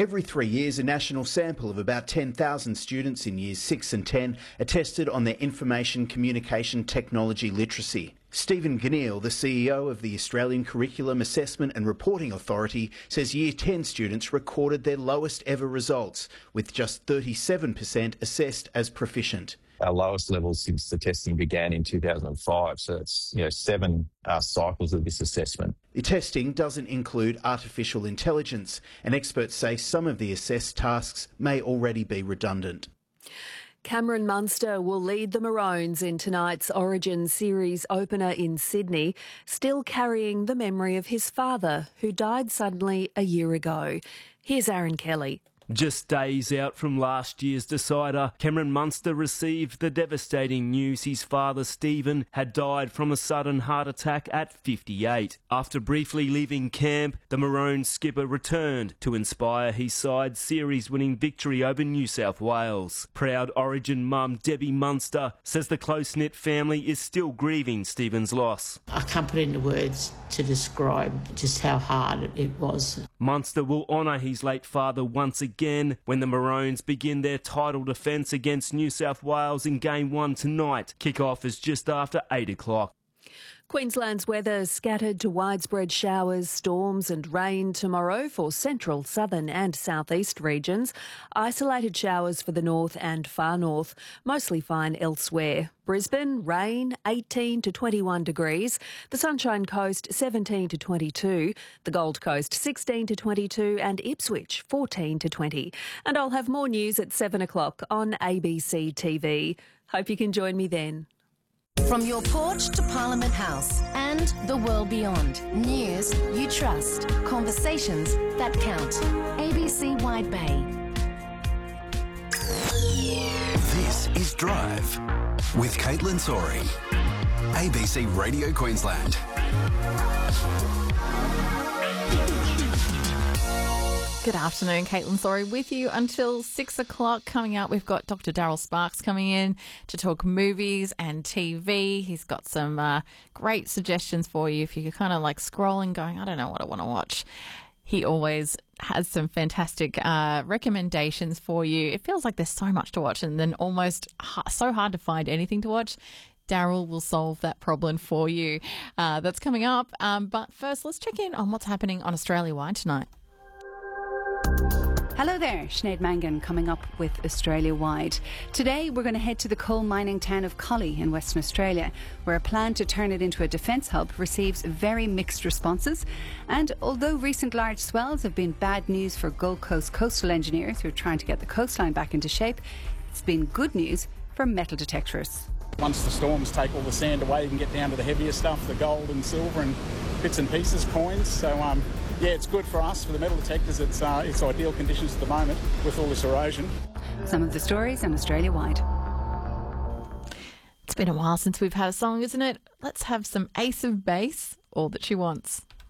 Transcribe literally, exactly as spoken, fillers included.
Every three years, a national sample of about ten thousand students in years six and ten are tested on their information communication technology literacy. Stephen Ganneil, the C E O of the Australian Curriculum Assessment and Reporting Authority, says Year ten students recorded their lowest ever results, with just thirty-seven percent assessed as proficient. Our lowest level since the testing began in two thousand five, so it's you know seven uh, cycles of this assessment. The testing doesn't include artificial intelligence, and experts say some of the assessed tasks may already be redundant. Cameron Munster will lead the Maroons in tonight's Origin Series opener in Sydney, still carrying the memory of his father, who died suddenly a year ago. Here's Aaron Kelly. Just days out from last year's decider, Cameron Munster received the devastating news his father Stephen had died from a sudden heart attack at fifty-eight. After briefly leaving camp, the Maroons skipper returned to inspire his side's series-winning victory over New South Wales. Proud Origin mum Debbie Munster says the close-knit family is still grieving Stephen's loss. I can't put into words to describe just how hard it was. Munster will honour his late father once again when the Maroons begin their title defence against New South Wales in Game one tonight. Kick-off is just after eight o'clock. Queensland's weather scattered to widespread showers, storms and rain tomorrow for central, southern and southeast regions. Isolated showers for the north and far north, mostly fine elsewhere. Brisbane, rain, eighteen to twenty-one degrees. The Sunshine Coast, seventeen to twenty-two. The Gold Coast, sixteen to twenty-two. And Ipswich, fourteen to twenty. And I'll have more news at seven o'clock on A B C T V. Hope you can join me then. From your porch to Parliament House and the world beyond. News you trust. Conversations that count. A B C Wide Bay. This is Drive with Caitlin Sorey. A B C Radio Queensland. Good afternoon, Caitlin Sorey with you until six o'clock. Coming up, we've got Doctor Daryl Sparks coming in to talk movies and T V. He's got some uh, great suggestions for you if you're kind of like scrolling going, I don't know what I want to watch. He always has some fantastic uh, recommendations for you. It feels like there's so much to watch and then almost ha- so hard to find anything to watch. Daryl will solve that problem for you. Uh, that's coming up. Um, but first, let's check in on what's happening on Australia-wide tonight. Hello there, Sinead Mangan coming up with Australia-wide. Today we're going to head to the coal mining town of Collie in Western Australia, where a plan to turn it into a defence hub receives very mixed responses. And although recent large swells have been bad news for Gold Coast coastal engineers who are trying to get the coastline back into shape, it's been good news for metal detectorists. Once the storms take all the sand away, you can get down to the heavier stuff, the gold and silver and bits and pieces, coins. So, um, yeah, it's good for us, for the metal detectors. It's uh, it's ideal conditions at the moment with all this erosion. Some of the stories on Australia-wide. It's been a while since we've had a song, isn't it? Let's have some Ace of Base, All That She Wants.